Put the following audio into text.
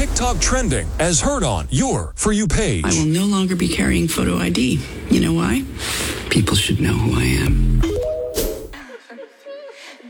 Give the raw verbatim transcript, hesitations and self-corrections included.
TikTok trending as heard on your For You page. I will no longer be carrying photo I D. You know why? People should know who I am.